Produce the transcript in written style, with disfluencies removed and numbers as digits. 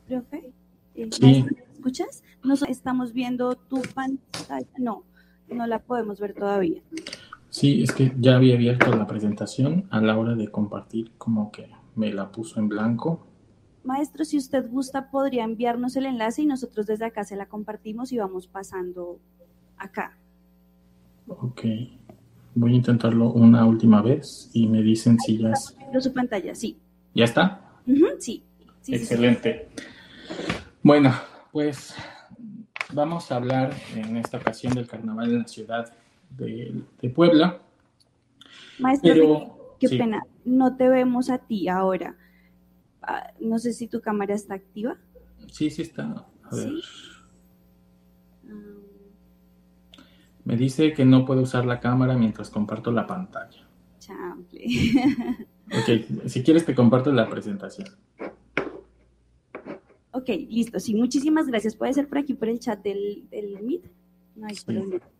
Profe, Sí, maestro, ¿me escuchas? Nos estamos viendo tu pantalla. No, no la podemos ver todavía. sí, es que ya había abierto la presentación a la hora de compartir, como que me la puso en blanco. Maestro, si usted gusta, podría enviarnos el enlace y nosotros desde acá se la compartimos y vamos pasando acá. Ok, voy a intentarlo una última vez y me dicen si ya, Pero su pantalla, sí. ya está. Sí, sí, sí, sí. Excelente. Bueno, pues vamos a hablar en esta ocasión del carnaval en la ciudad de Puebla, Maestro Ricky, pero qué sí, pena, no te vemos a ti ahora. No sé si tu cámara está activa. sí está. A ver, Sí. Um, me dice que no puedo usar la cámara mientras comparto la pantalla. Chample. Ok, si quieres te comparto la presentación. Ok, listo. Sí, muchísimas gracias. Puede ser por aquí, por el chat del Meet. No hay Sí. problema.